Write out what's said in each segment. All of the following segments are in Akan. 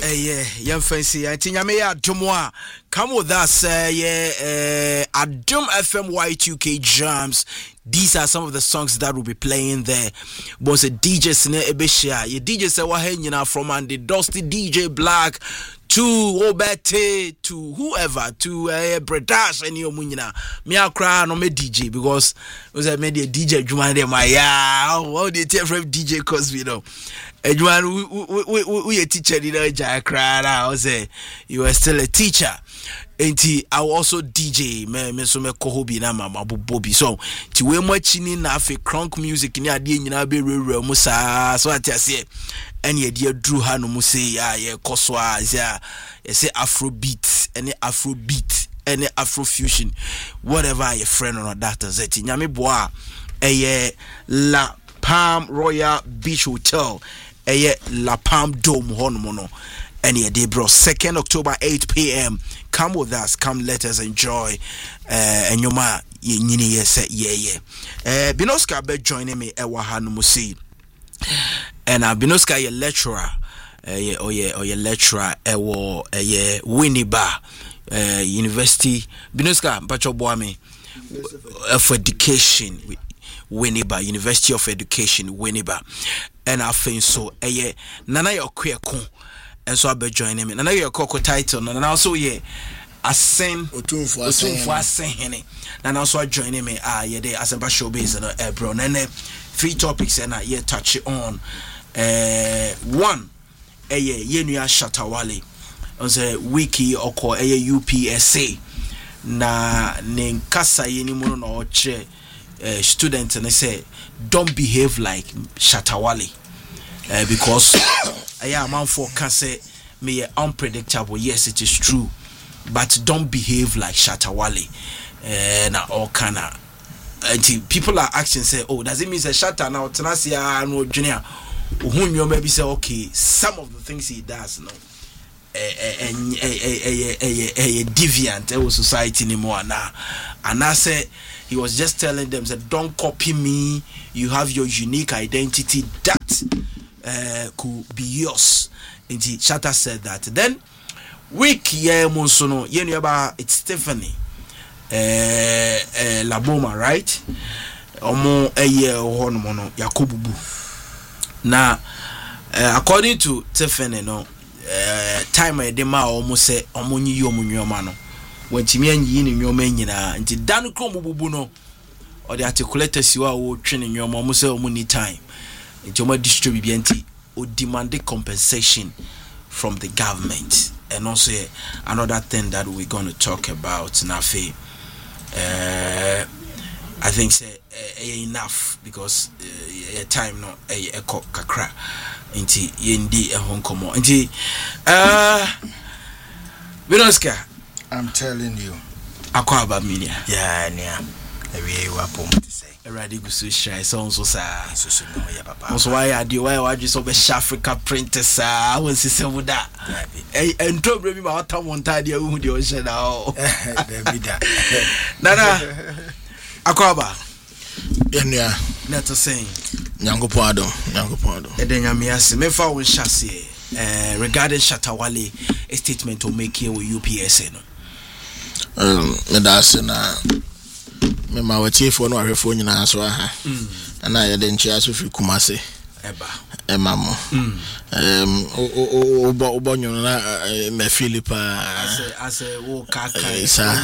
Yeah, fancy. I think I may add to more. Come with us, Adum FM Y2K Jams. These are some of the songs that will be playing there. Was a DJ Sine Ebeshia. Your DJ say what from Andy Dusty DJ Black to Obete to whoever to Bradash and your Munina. Me a cry no me DJ because was I made a DJ Juman de my how they tell from DJ Cosby though. We a teacher did I cry I say you are still a teacher. Enti I also DJ me so me kohobi na mama Bobby so ti we mo chini na afi crunk music ni ade nyina be rewura mu saa so atiase ene ye de dru ha no mu say ya ye koso a ya say afrobeat ene afrofusion whatever your friend or that zeti nyame boa La Palm Royal Beach Hotel La Palm Dome hono no ene ye bro 2nd October 8 p.m. Come with us, come let us enjoy and your ma yini yes yeah Binoska be joining me ewa hanu musi and Binoska ye lecturer or lecturer ewo Winneba University Binoska mpacho boame of education Winneba University of Education Winneba and I think so nana yo kweko and so I be joining me. And now your cocoa title, and also Asen Otumfu Asen. And also I joining me. They Asempa Showbiz and bro. And 3 topics and I touch it on. One, Yenuya Shatawale. On the wiki oko UPSA. Na Ninkasa Yenimuno no che students and they say don't behave like Shatawale. Because a man for can say me unpredictable. Yes, it is true, but don't behave like Shatawale. Na all kinda. And people are asking, say, oh, does it mean say Shatta now? Tenasia no junior. Whom you maybe say, okay, some of the things he does, no, a deviant society anymore now. And I say he was just telling them that don't copy me. You have your unique identity that could be yours. And Shatta said that. Then week monsono yenuaba it's Stephanie Laboma, right? Omo honomono Yakubu. Now according to Stephanie no time edema almost say omonyi yomunyo no when timi anyi ni nyoma nyina nti dan krom bubu no or the articulators you are training your mom say omuni time nti o ma distribute bianti o demand compensation from the government. And also another thing that we're going to talk about nafe I think say enough because time no kakra nti yendi honkomo nti Binoska, I'm telling you akwaba minia yeah nia we wapom to say already go so shy so sa so no ya papa so why ade why so be Africa printers ah won sise mu da en to bre bi ma wata monta de hu de o she na o da bi da nana akwaba enia na to say nyankopon adom ede nyame ase me fa won hyase regarding Shatawale a statement to make here with UPSA no me da se na me ma watiefo no ahwefo nyina so aha na ya de nchia so fi Kumase eba mo obo nyono na me Philippa ase wo kaka sa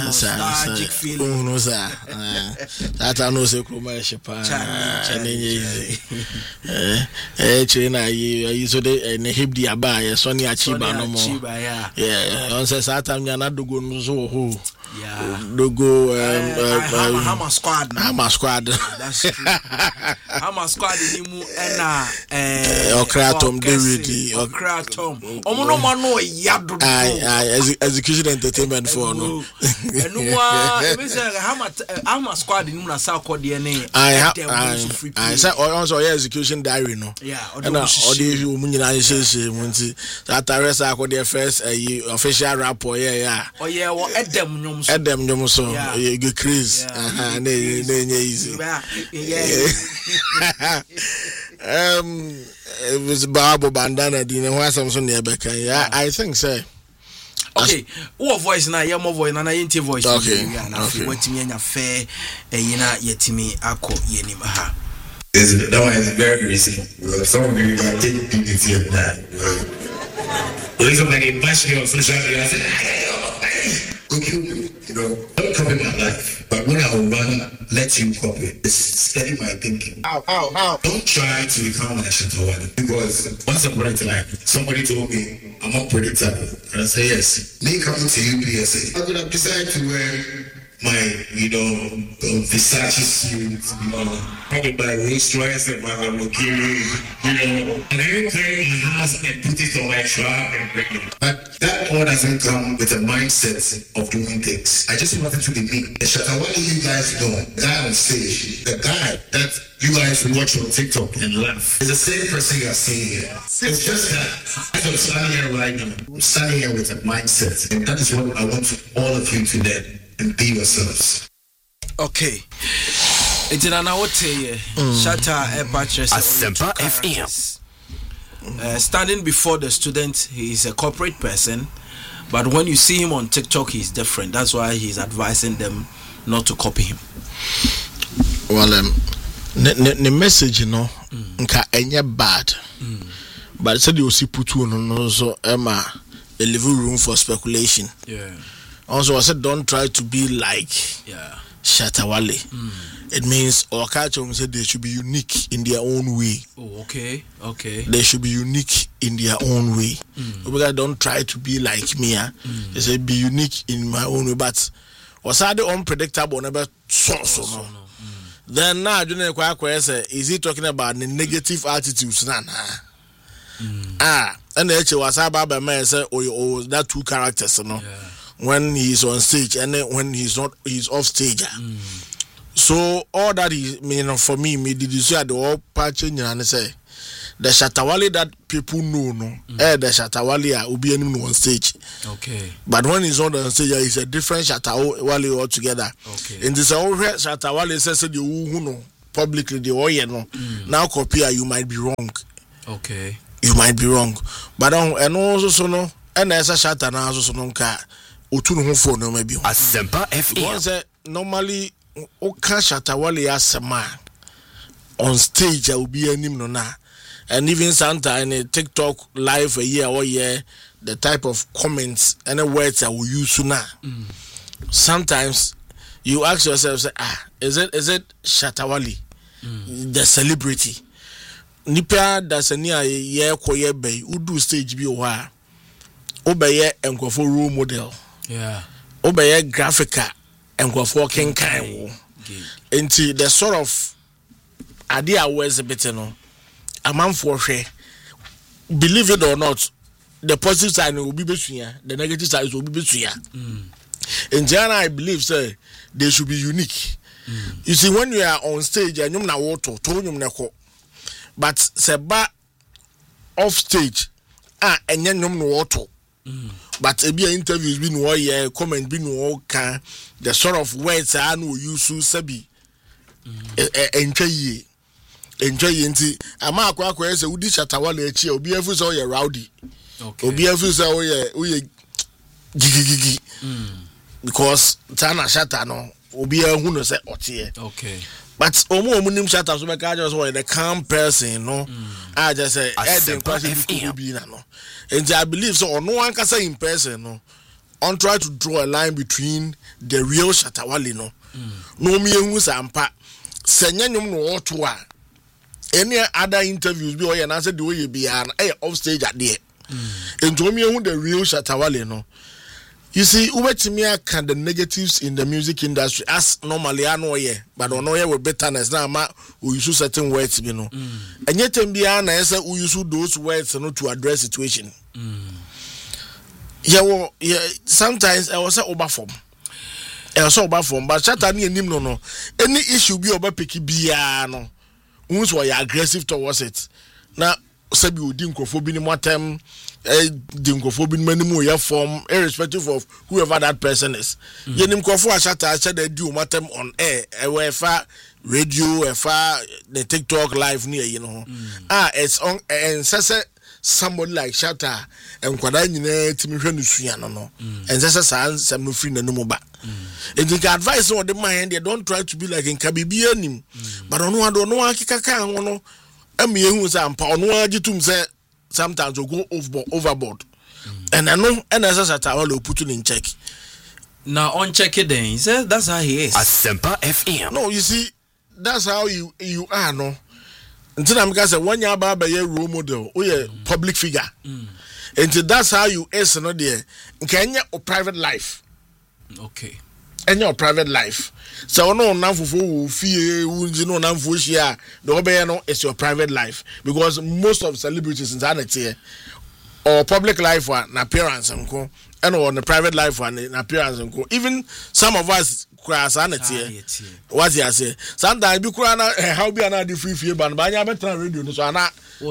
no sa ata no se kroma shepa enye china yi so de ne hebdi aba ye so ne achiba no mo yeah on se sata nya na dogo no so ho yeah logo Hama squad that's true Hama squad ni mu na Okratom David Okratom omo no ma no yado execution entertainment for no enu wa e be say Hama squad ni mu na sa akode ne I say also execution diary no yeah na odi omu nyina nhyehyɛ mu nti that arrest akode first official rapport yeah wo edem Adam nyom so you craze na easy it was Babu Bandana Dina who some so near Becca. I think so. Okay, who voice na your voice na yenti voice. Okay, what me nya fair yina yetimi ako yenim ha. That one is very easy. Some of you can take dignity of that. Listen, like a passion of social media, I said, don't copy my life. But when I will rather let you copy, it's steady my thinking. How? Don't try to become like Shatawale. Because once upon a time, somebody told me, I'm unpredictable. And I say, yes. Me coming to UPSA, I could have decided to wear my, Versace suit, probably my Rolls Royce and my Lamborghini, and I carry my house and put it on my truck and bring it. But that all doesn't come with a mindset of doing things. I just wanted to be me. The Shatawale you guys know, the guy on stage, the guy that you guys watch on TikTok and laugh, is the same person you are seeing here. It's just that I'm standing here right now. I'm standing here with a mindset, and that is what I want all of you to learn. And be yourselves. Okay. It's an hour Shatta Asempa FM. Standing before the student, he is a corporate person, but when you see him on TikTok, he's different. That's why he's advising them not to copy him. Well, the message, nka enye bad, but said you see put no so Emma a living room for speculation. Yeah. Also, I said, don't try to be like Shatawale. It means our culture said they should be unique in their own way. Oh, okay. They should be unique in their own way. Because don't try to be like me. They say be unique in my own way. But was that the unpredictable never so no? Then now, is he talking about the negative attitudes? And the was about man say, oh, that two characters, when he's on stage and then when he's not, he's off stage. So all that is for me did you say the whole patching and say the Shatawale that people know the Shatawale will be on stage. Okay. But when he's not on stage, he's a different Shatawale altogether. Okay. And this all Shatawale says the who know publicly the now copy you might be wrong. Okay. You might be wrong. But and also so no and as a Shatta now also no car. Asempa FM. Normally, Oka Shatawale asema on stage. I will be any na, and even sometimes in a TikTok live a year or year, the type of comments and words I will use now. Sometimes you ask yourself, say, is it Shatawale, the celebrity? Nipa that's a near year koye bay udu stage be wa obeye enkofo role model. Yeah. Obey graphica and go for king kind. Into the sort of idea was a bit no. A man for share. Believe it or not, the positive side will be between the negative side will be between. In Ghana, I believe say they should be unique. You see, when you are on stage and you na water, but seba off stage, and you no water. But a be interviews been one year, comment been all can the sort of words I know use to sabi enjoy I'm a quack where say Udi Shatawale chi obi efu so ye rowdy. Okay. Obi efu so ye gigi because Tana Shatta no obi ehu no say otie. Okay. But omo nim Shatta so make just say the calm person no. I just say Eden question be na no. And I believe so no one can say in person no. On try to draw a line between the real Shatawale no. No me ehu sampa. Senya nyum no oto a any other interviews be or and say the way you be off stage at there. And to me ehu the real Shatawale no. You see, Ubetimia can the negatives in the music industry as normally I know but on know with bitterness now we use certain words, you know. And yet Mbiana say we use those words to address situation. Yeah, sometimes I was over form. I was over form, but Shatta ni nim no. Any issue be over picky biano. Once why aggressive towards it. Now sabi udi nkofo bi ni motem dinkofo bi manimu ya form irrespective of whoever that person is. Yenim kofo ashata they do matem on air efa radio efa the TikTok live near it's on and sese somebody like Shatta and kwada nyina timi hwe no sua no and sese sam no free nanumu ba. And you can advise on the mind they don't try to be like in Kabibi anim but ono ado no akika kan no emi ehu say ampa ono agitum say sometimes we go overboard and I know and as Shatta will put in check now on check it then he says that's how he is Asempa FM. No, you see that's how you are no until I'm gonna say when you are a role model or a public figure until that's how you is no there Kenya or private life. Okay. And your private life. So no nanfufo fear no nanfushia the obey no is your private life because most of celebrities in sanity or public life one appearance and on the private life one appearance and even some of us sanity what you say sometimes be how be an free fear ban banya better radio so ana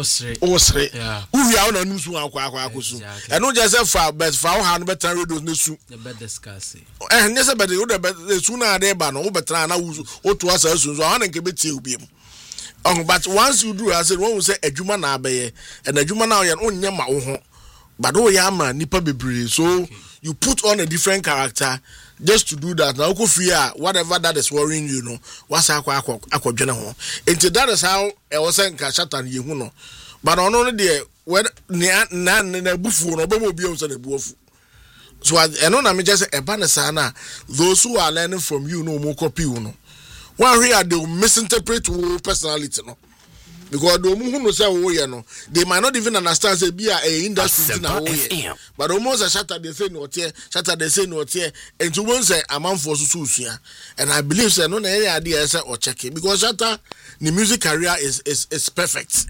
osre yeah who ya na nusu akwa kusu and no just for best for how better radio nesu the better discuss nyese better you the sooner dey ba no better na wusu otu asa so so ana nke betie obiem but once you do I said one will say adwuma na abeye and adwuma na ye onye ma wo ho but o ya ma nipa bebre so you put on a different character just to do that. Now, fear whatever that is worrying you know. What's akwadwene ho. Into that is how I was saying Shatta ye hu no. But on only there when na bufu no be mo bi o se na buofu. So I know na me just e ba na sana those who are learning from you no mo copy you no. One here they will misinterpret your personality no. Because the who no say no, they might not even understand say be a industry na wo but almost a Shatta they say no tie Shatta they say no tie and to one say a man for so and I believe say no na any idea say or check it because Shatta the music career is perfect.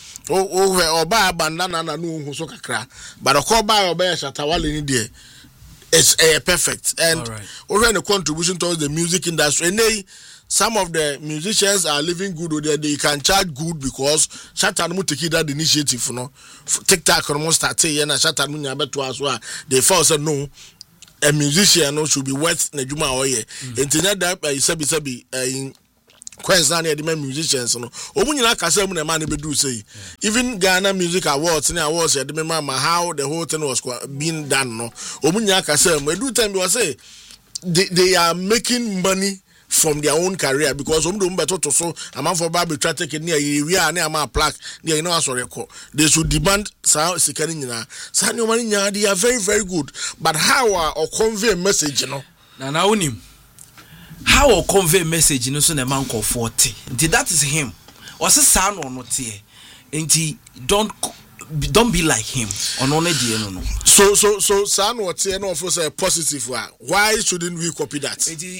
Oh ba bandana na no hu so kakra but the call by oba Shatta Wale ni there is perfect and over the contribution towards the music industry and some of the musicians are living good or they can charge good because Shatta no take that initiative no TikTok no start here na Shatta no nya beto aso they feel say no a musician no should be worth na djuma oye internet that sabi in Queensland the musicians no omunyina kasa mu na man be do say even Ghana Music Awards na awards the remember how the whole thing was being done no omunyina kasa mu do time was say they are making money from their own career because so a man for Bible try take near area near my plaque near you know sorry they should demand sikani nyina sanyo mani nya they are very very good but how or convey message no na unim how or convey message no so na man call 40 that is him was say no no tie enti don't be like him on only no so san what tie no for say positive why shouldn't we copy that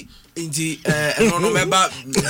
no remember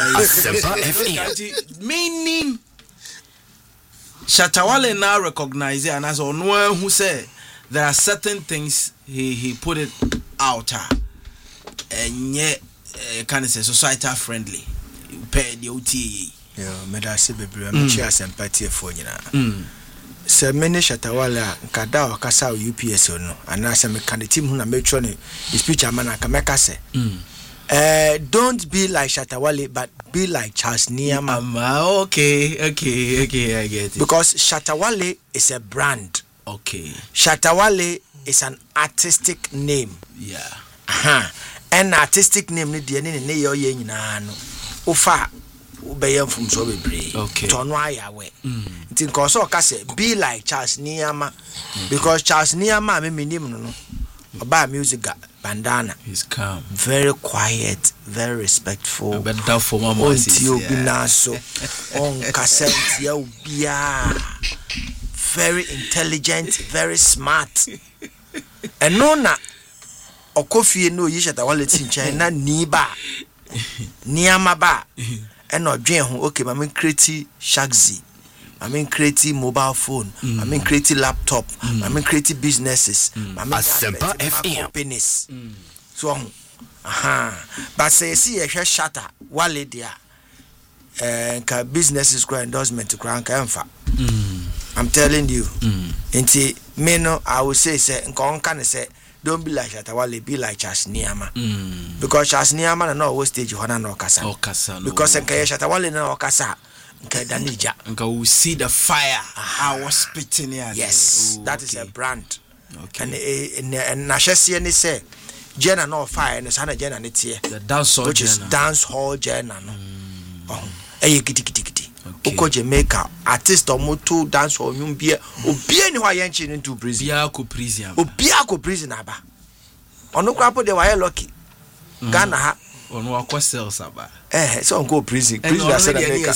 meaning Shatta Wale now recognize it and as on one who said there are certain things he put it out and yet can say societal friendly pay the OTA me da se bebre am chia sympathy for nyina se many Shatta Wale nkada o kasa UPS no ana se me kan team hu na metro ne speech amana ka meka se don't be like Shatta Wale but be like Charles Niyama. Okay, I get it. Because Shatta Wale is a brand. Okay. Shatta Wale is an artistic name. Yeah. An artistic name ni de ne yo ye nyina no. Ofa obeyam from so bebre. Okay. Tono ayawe. Nti nko so ka say be like Charles Niyama because Charles Niyama me nim no. Oba music bandana. He's calm. Very quiet, very respectful. Better for mama. On cassette, very intelligent, very smart. And no na Okofi no Shatta Wale tin na niba. Niyama ba. And no dwen ho okay, I mean create Shagzy. I mean creating mobile phone. I mean creating laptop. I mean creating businesses. I mean Asempa FM companies. So but say see a Shatta Wale dia businesses go endorsement to crank emfa. I'm telling you. Inti me no, I will say nka say don't be like Shatawale, be like Charles Niama. Because Charles Niama no always stage hona no kasa. Because nka Shatawale no kasa. Nka danija. Nka we see the fire. I was spitting here. Yes, that is a brand. Okay. And na shesi ni say Jenna no fire and sana Jenna ni tie. The dance hall, which is dance hall Jenna no. Kiti. Oko Jamaica artist omoto dance hall nyum bia obia ni hwa yenchi into prison. Obia ko prison aba. Ono kwapo de wa lucky. Ghana ha. Ono akwa sales aba. So on go prison. Prison I said America.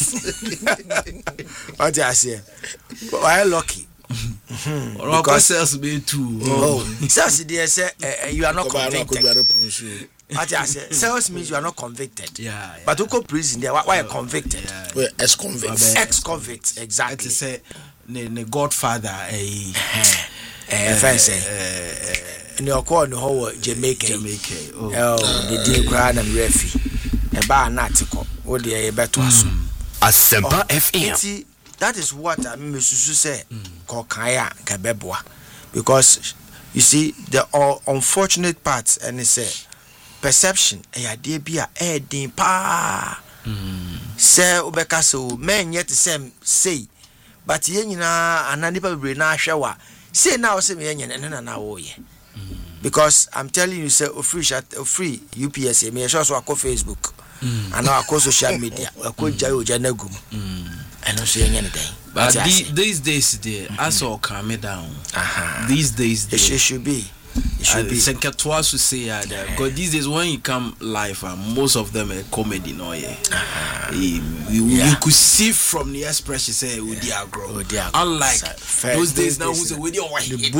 What I say? Wa lucky. Because sales be too. Sales there say you are not convicted. What I say? Sales means you are not convicted. Yeah. But you go prison there. Why are convicted? Well, ex-convict. Ex-convict, exactly. To say the Godfather fancy. No call no whole Jamaica. The deal grand and refi. A bar natico. What the better was. Asempa FM. See, that is what I mean to say. Kokaya kabebwa. Because you see the unfortunate parts and it's perception idea be a din pa say obeka so men yet same say but ye nyina ananipa bebre na ahwewa say now say me nyina na wo ye because I'm telling you say free UPS me sure so akọ Facebook and akọ social media akọ jayo janagum and so ye nyina den but these days there as all calm down these days it should be. It should be. Twice to say because these days when you come live, most of them are comedy, no you could see from the expression say we dey grow. Unlike those days now, who's already the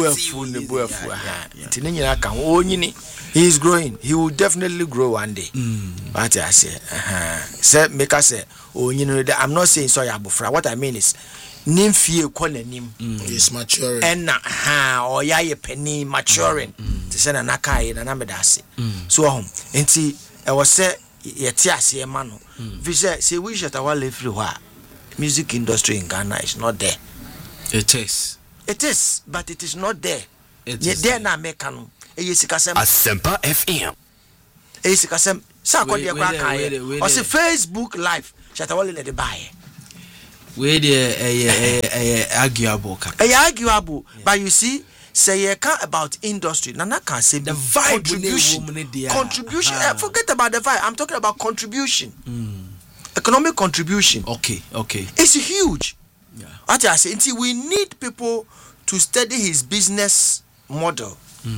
he is growing. He will definitely grow one day. But I say, say make us say, I'm not saying sorry abufra. What I mean is. Nimfie nim is maturing and or ya ye penny maturing to send an akai and amedasi so enti I was say yeti ase ma no vise say we shata wa le free wa music industry in Ghana is not there. It is but it is not there. There na meka no eyesikasem Asempa FM eyesikasem sa ko de kwa kai o say Facebook live shata wa le de buy where the arguable. Arguable, but you see, say you can't about industry. Nana can say the vibe contribution. Forget about the vibe. I'm talking about contribution, economic contribution. Okay. It's huge. Yeah. What I say, until we need people to study his business model.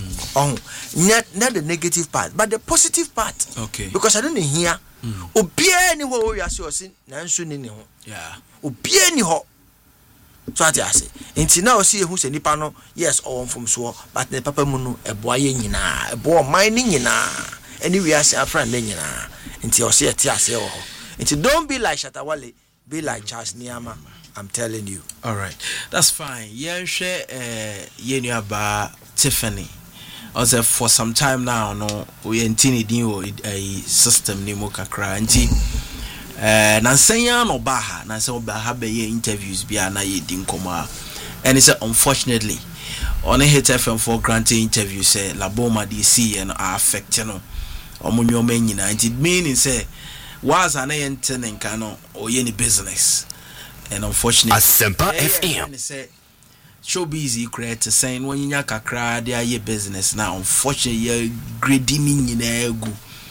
Not the negative part, but the positive part. Okay. Because I don't hear. Obia ni wo ya se osin na nso ni ho. Yeah. Obia ni ho. So ati ase. Enti na osi ehu se nipa no yes on from so but the papa mu no eboa ye nyina, eboa man ni nyina. Anyway ase afra na nyina. Enti osi ati ase ho. Enti don't be like Shatawale, be like Charles Niama. I'm telling you. All right. That's fine. Yeah, share ye nuaba Tiffany. Also for some time now no we intini a system ni mo kakra nti na nsanya no baha na se obaha be interviews bia na ye din koma and it's unfortunately on a hit FM for granting interviews say la boma DC and are affecting no omunyo nyina nti meaning say was an enten nka no or any business and unfortunately Asempa FM show busy create saying when you kakra they are your business now unfortunately you're grading in egu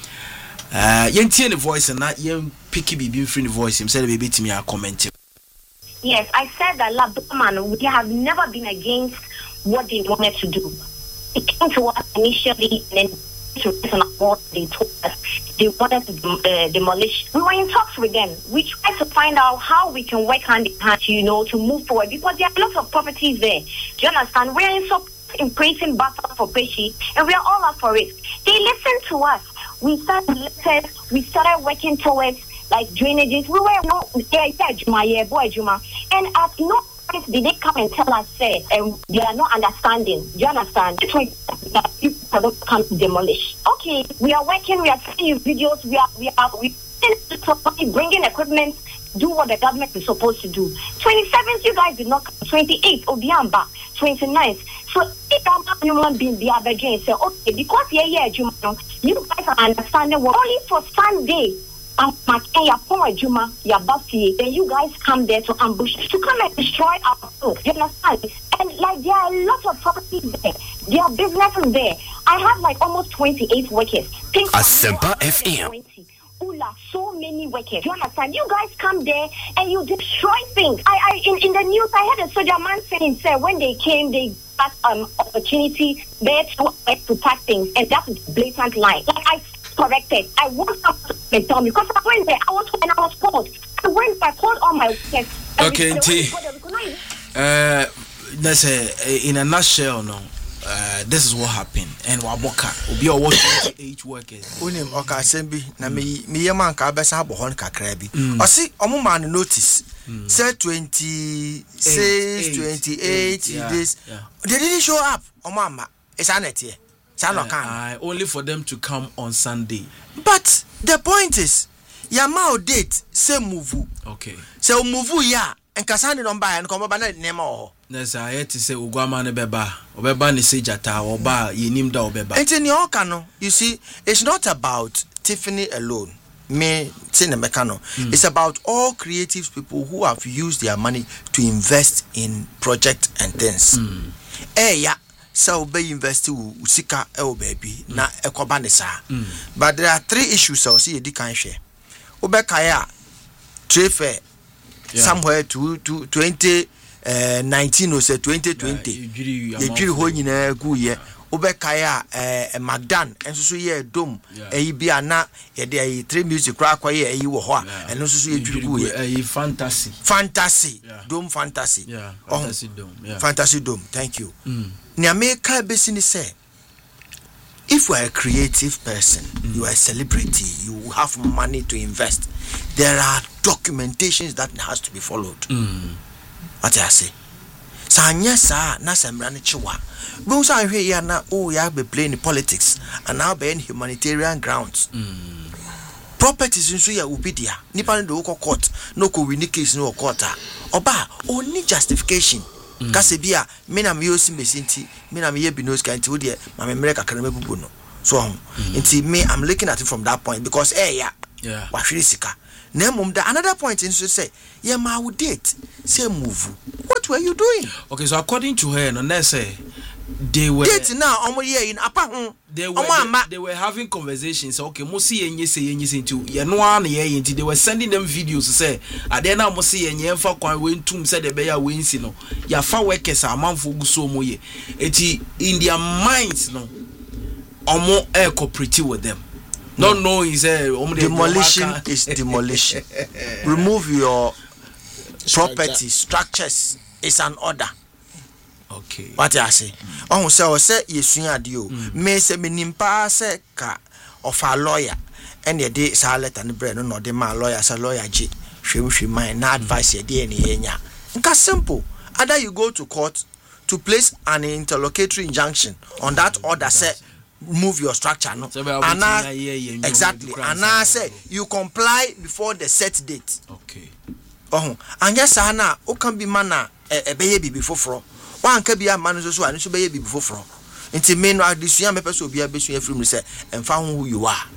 the voice and not young picky be free the voice himself baby to me a comment. Yes, I said that Laboman would have never been against what they wanted to do. It came to us initially and then to listen to what they told us. They wanted to demolish. We were in talks with them. We tried to find out how we can work hand in hand, to move forward because there are lots of properties there. Do you understand? We are in praising battle for Peshi and we are all up for it. They listened to us. We started letters. We started working towards like drainages. We were and at no point did they come and tell us say they are not understanding. Do you understand? People don't come to demolish. Okay, we are working. We are seeing videos. We bringing equipment do what the government is supposed to do. 27th, you guys did not come. 28th, Obiamba. 29th. So if I'm a human being, the other day and say, okay, because you guys are understanding what only for Sunday. Then you guys come there to ambush, to come and destroy our food. You understand? And like there are a lot of properties there. There are businesses there. I have like almost 28 workers. Asempa FM. So many workers. You understand? You guys come there and you destroy things. In the news I heard a soldier man saying, sir, when they came, they got opportunity there to pack things, and that's a blatant lie. Like I corrected. I want someone to tell me because I went there. I was called. I called all my workers. Okay, that's in a nutshell, no. This is what happened. And Waboka, Obi or what 28 workers. Unim Oka Sembi, na me yaman ka besa bohon kakrabi. O see omo man notice. Say 26, 28 this. They didn't show up. Omo it's anete. Only for them to come on Sunday. But the point is, Yamao date say move. Okay. So move ya and Kasani don't buy and come up and name all. Yes, I had to say Ugama ne beba. Obeba ne se jata oba yenim da obeba. And in your cano, you see, it's not about Tiffany alone. Me Tina Mekano. It's about all creative people who have used their money to invest in projects and things. Yeah. So be invested usika baby na ekoba ne saa. But there are 3 issues I see edi kan hwe. Obekaya trade fair somewhere to 2019 or say 2020. Yejiri ho nyina gu ye. Obekaya Magdan enso so ye dom eyi bia na ye de 3 music kra kwaye eyi wo ho a eno so so yejiri gu ye fantasy dome fantasy fantasy dome thank you. Niameka besini say if you are a creative person, you are a celebrity, you have money to invest, there are documentations that has to be followed. What I say? Sanyasa na semrani chiwa. But say here na ya be playing politics and now be in humanitarian grounds. Properties nso ya ubidia. Nipa ndo ko court, no ko win case no court. Oba only justification. Kasebia mena me yosi mesinti mena me ye binos ka nti wo de ma me mere kakra mebubu no so nti me I'm looking at it from that point because wa hwere sika na mum da another point in so say ye ma wo date say move what were you doing? Okay, so according to her no na say they were date now omo ye in apa ho they were having conversations. Okay, mo see yenye nti ye no an ye nti they were sending them videos to say ade na mo see yenye fa kwan we ntum say de be ya we nsi no ya fa workers amanfo gu so mo ye eti in their minds no omo cooperative with them. Not knowing say demolition is demolition. Remove your property structures is an order. Okay. What I say? On say yesu adio. Me say me nimpa say ka of a lawyer. And ye dey sa letter ni bread no dey ma lawyer say lawyer G. Hwehwe man na advice ye dey ene nya. Nka simple. Either you go to court to place an interlocutory injunction on that order say move your structure no. And exactly. And I say you comply before the set date. Okay. And yes na o can be mana ebeye bibi foforo. One can be a man so and so be before from. Until men are this young person will be a bit from say and found who you are.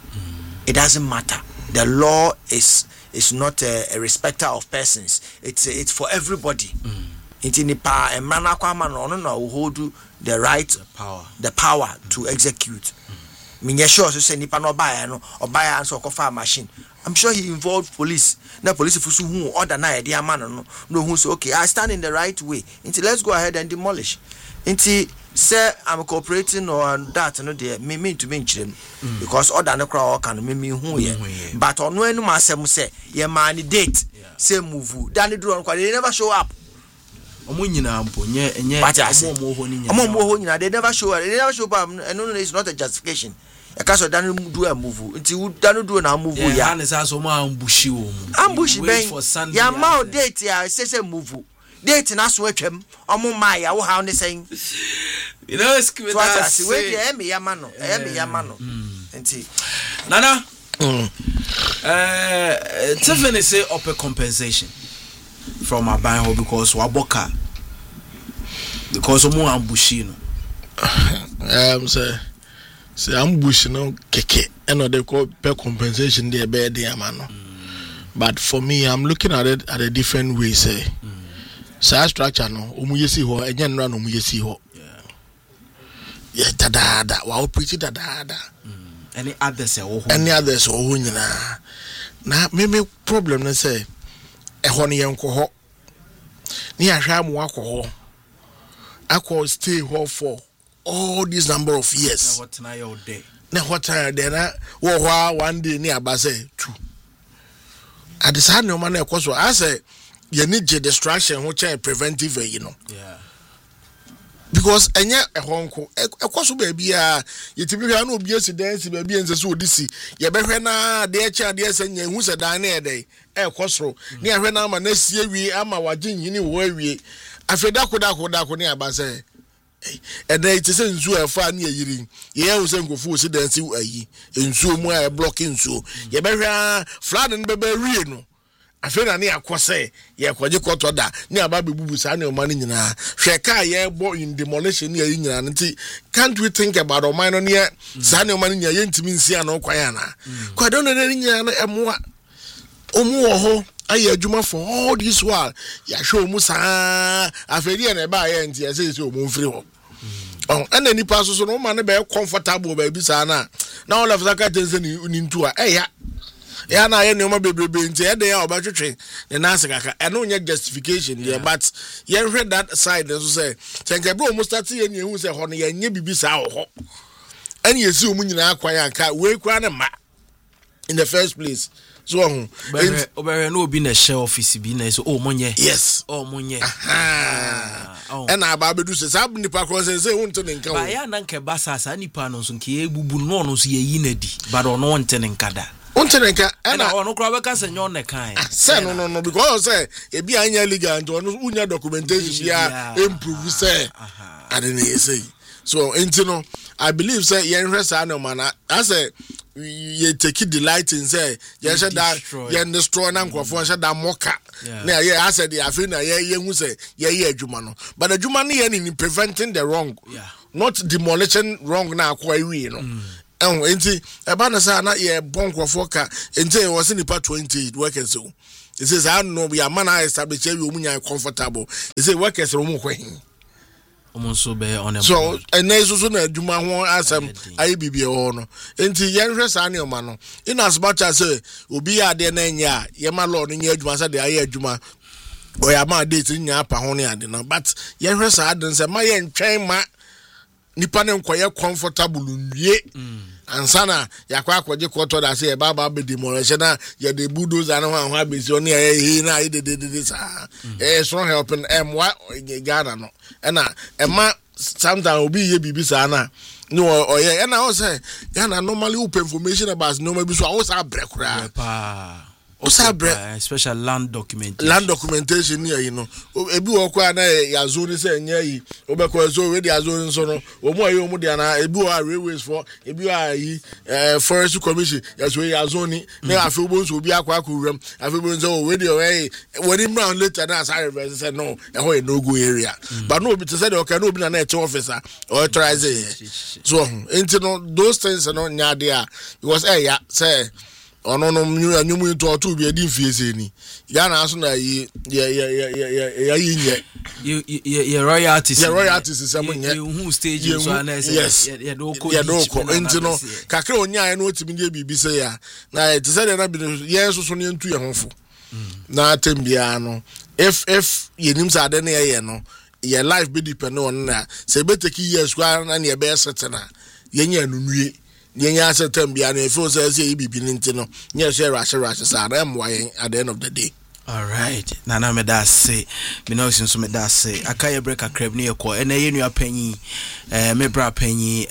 It doesn't matter. The law is not a respecter of persons. It's for everybody. It's in the power and man no hold the right, the power to execute. Minya sure so say nipa no buy no or buy and so cover machine. I'm sure he involved police. Now police if who order na e dia man no who say okay I stand in the right way. Until let's go ahead and demolish. Until say I'm cooperating or that no there me to me because order no crowd can me who ye. But on when no asem say ye man date say move. Dan do on they never show up. Omo nyina ampo nye omo ho nyina they never show up. They never show up and no it's not a justification. Because Dan do a move until Dan do na move ya. And say so mo ambushi wo mu. Ambushi ben. Ya ma date ya say move. Date na so atwam. Omo ma ya wo how ne saying. You know it's give that. We dey me ya ma no. Me ya ma no. Nti Nana Tiffany say upper compensation from a buy home because waboka because of more ambushino. Say ambush no keke and they call per compensation there bear the amano. But for me, I'm looking at it at a different way. Say, so structure no umuyesi ho again run umuyesi ho. Yeah, da wow pretty da. Any others oh na me problem na say ehɔ ne yenko ho ni ahwa mo akɔ ho stay ho for all this number of years what na your day na what time na wo ho one day ni aba say two at the same no man na ɛkɔ so I say you need distraction which is preventive you know because enya ehonko ekoso ba bia yetimi hwa na obi esi dance ba bia nse so odisi ye behwe na de echa de esenya hu se dan na ede ekosoro ne ahwe na ama na sie wi ama waje nyini wo awie afeda koda ne aba se ede ite se nsu afa na yiri ye hu se nkofu si dance ayi nsu mu a block nsu ye behwe flood no beba wie no afena ne akose ye kwaje koto da ne aba bebubu sa ne o mani nyina hweka ye bo in demolition ne nyina nti can't we think about o mine no ne sa ne o mani nyina ye ntimi nsi ana o kwan ana kwado ne nyina no emoa omu wo ho aye adwuma for all this while ya hwe omu sa afedi na ba ye nti ese ese omu mfiri ho and any pass so no man be comfortable ba bi sa na all of that tense ni ntu a ya na ye nyoma bebrebe nti e de ya obetwetwe ne na asakaka e no nya justification there but ye hwe that side so say chenke bro mo start ye ne hu say ho no ye nya bibi sa ho ani yesi omu nyina akwan anka we kwa ne ma in the first place so obere no obi na share office bi na so monye yes monye and aba bedu se sab nipa cross say wonto ne nka ba ya na nke basa nipa no so nke ebubu no so ye yi na di but ono wonte ne nkada Untenenka and ono kura beka se nyon ne kan say no because say e bi anya legal and ono unya documentation ya improve say I didn't say so intino I believe say yen hwesa no man I say ye take delight in say ye sha da ye destroy na nkofo sha da moka na ye I said the afi na ye hu say ye adwuma no but adwuma no ye ni preventing the wrong not demolition wrong na akwa wi no enti eba na sa na ye bonkrofo ka enti was nipa 20 workers so it says I know we are man establish we omunya comfortable it say workers ro mu kwen so be on so so na adwuma ho asem ayi bibie ho no enti ye hwe sa ne oma no in as much as obi ade na nya ye ma lord nya adwuma sa de ayi adwuma o ya ma date nya apa ho ne ade no but ye hwe sa ade se ma ye ntwen ma nipa ne nkoye comfortable nwie ansana yakwa akwaje koto da se baba be demolition na ye de bulldozer na ho abesi oni ye na ye de sa strong helping emwa Ghana no na ema sometimes obi ye bibi sa na no oye na o say Ghana normally open information about no maybe so I was abrekura special land documentation here you know ebi wo kwa na yazo ni say nya yi obekwa so we dey yazo nso no omu ayi omu dey na ebi wo railways for ebi wo ayi forest commission yazo ni na afi obo nso obi akwa akuwram afi obo nso we dey when him round later na say reverse say no e ho no go area but no obi to say the okay no obi na e officer or try so into no those things no nya there because say ono no nyumu to otu bi edi fiese ni ya na aso na ye royalties some nye hu stage so na say ye do ko ntino kakra onya na otimi die bibi say ya na it say na bi ye so ne ntu ye hofo na tembia no if ye nim sa de na ye no your life be depend on na say be take years kwa na ye be setena ye nya nunue Yenya certain be an info says he be binintino. Yes, rush at the end of the day. All right. Nana me da say, me no since me da say. Akaya break a crab near call. And you are penny, me bra penny,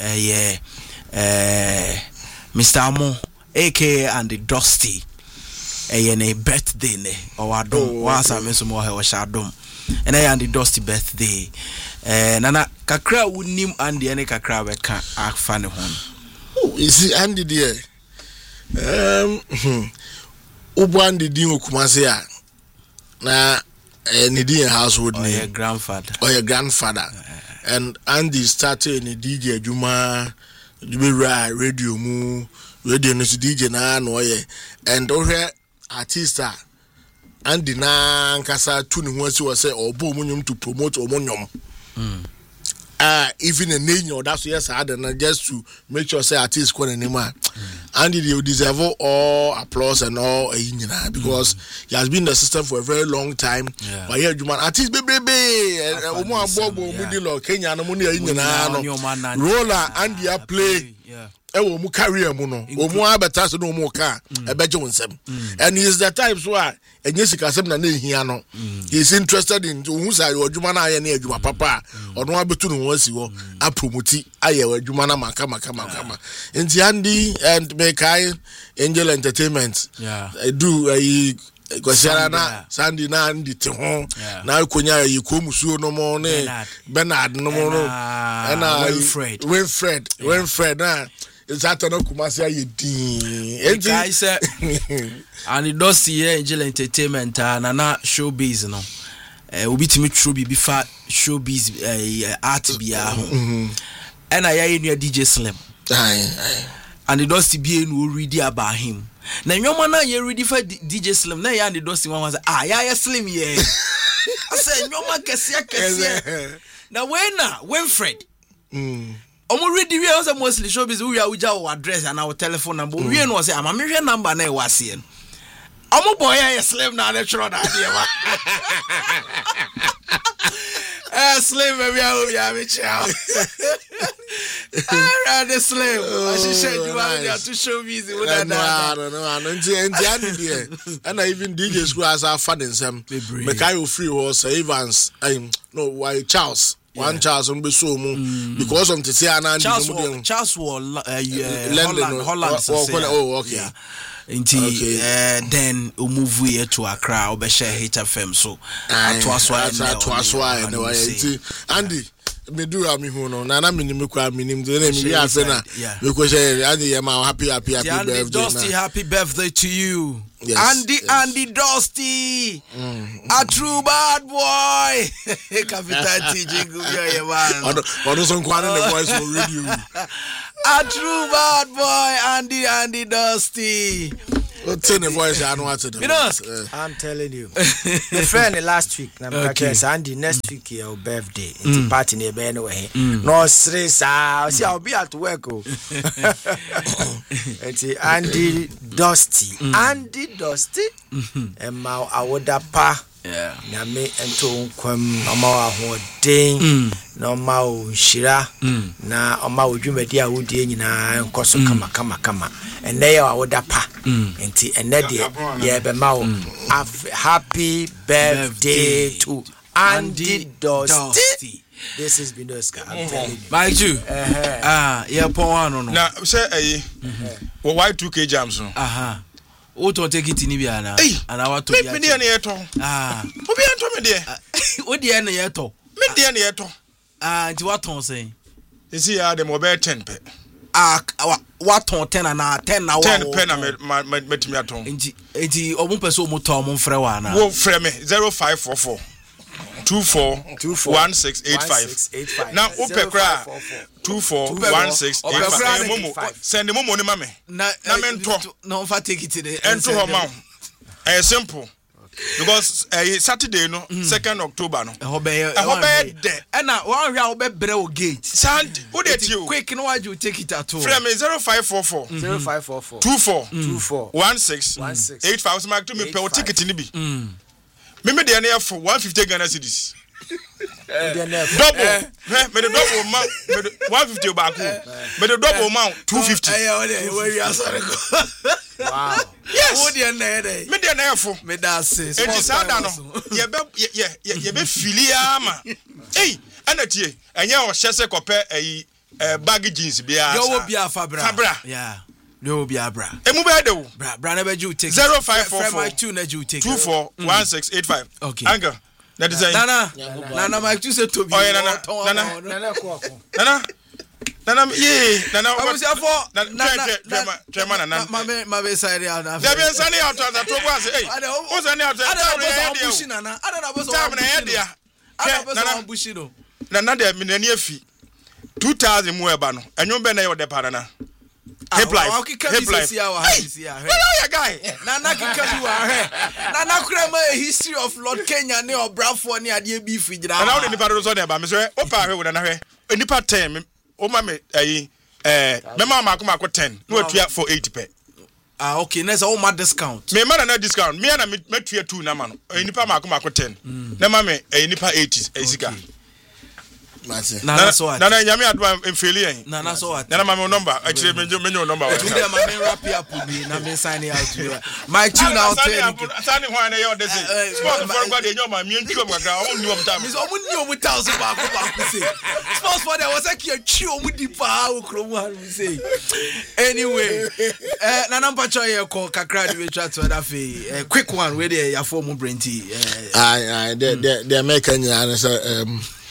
Mr. Amo, aka and the Dusty, a birthday ne or I don't once I miss more her shadow. And I and the Dusty birthday. Nana kakra would name and the any kakra can act funny one. You see, Andy dear, Ubwandi dingo kumase ya na Nidi household name. Or your grandfather. And Andy started in the DJ Juma radio mu radio no DJ na no ye. And over artista Andy na nkasa tu ne ho asi wo say obo munyum to promote omunyum. Even a name or that's yes I don't just to make sure say artist ko anymore. And they deserve all applause and all because he has been in the system for a very long time. But here you man artist baby omo abobo mudilo Kenya no muni roller and dia play ewo mu career mu no omo abeta so no mu ka ebeje wonsem. And he is the type so enyesika sem na hia no he is interested in who say odwuma na aye na adwuma papa ono abetu no wasi wo a promote aye adwuma na maka nti Andy and Mekai Angel Entertainment do Kwasiara na Sandy na Andy te ho na konya yikomusuo no mo ne Bernard no mo no na Winfred na it's after no Kumasi ayedin I said and it does see Angel Entertainment na showbiz no obi timi true bi fa showbiz art bia ho and I hear DJ Slim and it does see be no ready about him na nyoma na ye ready for DJ Slim na ya and it does see one say ya Slim ye I say nyoma kese na Winfred omo ready we also mostly showbiz we are uja address and our telephone number we no say am me number na e wase en omo boy ya Slim na natural na dey ma Slim baby I me chow the Slim I should say you are to show me no and even DJ school as our fun in some Mekai free was Evans no why Charles one Charles on so because of Tiana Charles Holland okay then we move here to Accra we share HFM so Andy me do ami hu no na minim kwa minim de na mi afa na me ko share Andy ma happy birthday Dusty happy birthday to you Andy Dusty a true bad boy Capital TJ Guya man ono son kwa na voice for radio a true bad boy Andy Dusty what's in the voice I know what to do I'm telling you the friend last week na Andy next week your birthday it's party near anyway no stress see I'll be at work it's Andy Dusty and ma awoda pa na me ento nkwam ama ahoden na ma o shira na ama odwumadi a wodie nyina nkoso kama and they are awoda pa enti ene de ye be ma o happy birthday to Andy Dusty. This has been Oscar. I'm telling you. Mind you. Yeah, pon no. Na say wo Y2K jams no. O to take it in bia na and I want to me dey na yeto obi anto me dey o dey na yeto me dey na yeto nti what ton say you see ya dem obe 10 pe what ton 10 na 10 na 10 pe na metimi aton nti omo pese omo to omo frɛ wa na wo frɛ me 0544 241685 now upekra 241685 send momo ni mame na mento no fa take it today ento ho ma simple because Saturday no 2nd October no de na wan hwa obe bre o gate sand who dey you quick no why you take it at all frame 0544 241685 mark to me pe o ticket ni bi me dey na for 150 Ghana cedis double me the double ma me 150 back me the double ma 250 where you are sorry wow yes wo dey na dey me dey na for me da say enti sada no ye be filia ma anatie enye o hyese kope bag jeans bia yo wo bia fabra yeah no be abra emu be de wo bra na be ju take 0544 na ju take 241685 okay anga that is nana my two say to be nana Nana ye nana abusiafo nana ma be side out na there be sani out that to go say hey o sani out that nana de me nani afi 2000 mu eba no enyo be na yo de para na hip life hey guy nana kika wa he nana kura ma history of Lord Kenya ne obrafo ne ade bi figira na wo nipa do so na eba me so o pa hwe wo na hwe nipa 10 o ma me me ma ko 10 no atua for 80 pe okay na so ma discount me ma na discount me na me tua 2 na ma no nipa ma ko 10 na ma me nipa 80 esika Nana so what? Nana nyame adwa mfeli yen. Nana so what? Nana ma number. Actually me your number. To them ma wrap up me na me sign out to. My tune out there. Sani hwan na you dey say. Sports for God dey nyoma me ntwa mu kakra. Omu ni omu tam. Me so omu ni omu thousand ba ko say. Sports for there was a ki atwi omu di pa o kro mu han me say. Anyway, Nana mpacho ye ko kakra dey try to that fe. Quick one we dey ya for mu Brenty. They make any say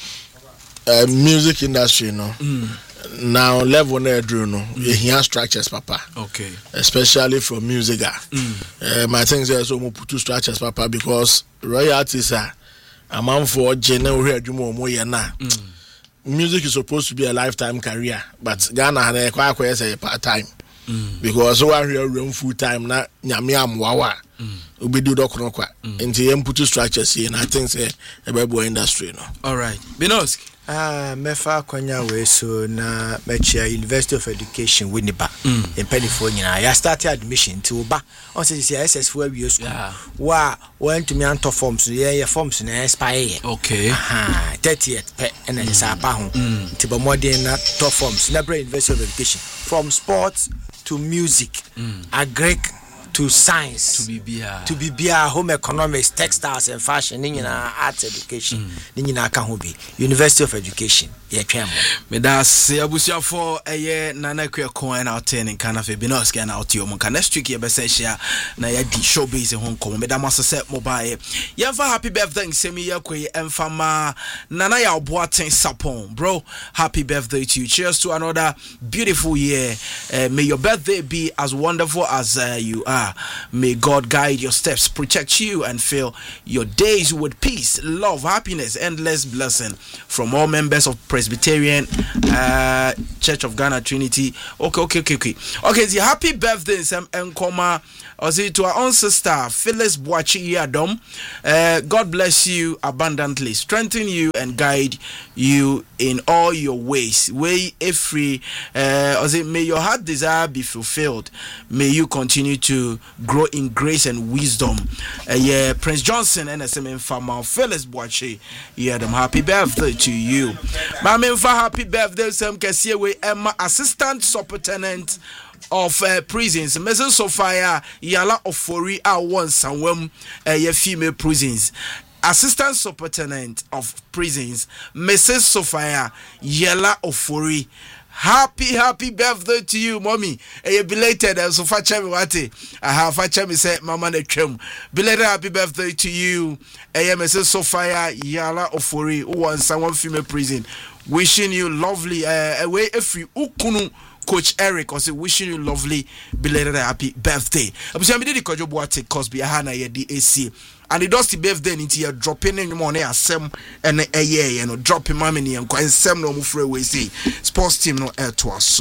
music industry now level na edru no you hear structures papa okay especially for music my things are so put structures papa because royalties are amount for general adwuma omo ye na music is supposed to be a lifetime career but Ghana na kwa say part time because we are run full time na nyame amwawa obedu dokro kwa nti yem put structures here and I think say e be industry no. All right Binoski mefa kwanya we so na mechia University of Education Winneba in Pennyford nyina ya start admission to ba on say SS for we school wa went to me anto forms ye forms na expire okay 30th pe na sa pa ho ti ba modern na to forms na University of Education from sports to music agric to science to be home economics textiles and fashion ni nyina arts education ni nyina ka ho bi University of Education ye twem me da se abusia for eye Nana Kwekon na oten kan afa Binoski na otio mo kan next week ye be se hia na ya di showbiz ho nkom me da mo se mobile ye fa happy birthday nsemi ye koyi emfama Nana ya oboaten sapon bro happy birthday to you, cheers to another beautiful year. May your birthday be as wonderful as you are. May God guide your steps, protect you, and fill your days with peace, love, happiness, endless blessing from all members of Presbyterian Church of Ghana Trinity. Okay. The happy birthday Nkoma to our own sister Phyllis Boachi Yadom. God bless you abundantly, strengthen you, and guide you in all your ways. May your heart desire be fulfilled. May you continue to grow in grace and wisdom. Prince Johnson and SMN Farmer Phyllis Boachi Yadom. Happy birthday to you. Mama, happy birthday, Sam Kasiwe Emma, Assistant Superintendent of prisons, Mrs. Sophia Yala Ofori one Sanwem female prisons. Assistant Superintendent of Prisons, Mrs. Sophia Yala Ofori. Happy birthday to you, mommy. Belated so far chemi wate. I have far me say mama ne twem. Belated happy birthday to you. Mrs. Sophia Yala Ofori one Sanwem female prison. Wishing you lovely away every ukunu Coach Eric was wishing you lovely belated happy birthday. I'm did the Kojo Boate Cosby Hana ye DAC. And it does the birthday into your dropping in money as some and a year, dropping mammy and quite some no move away. Sports team no air to us.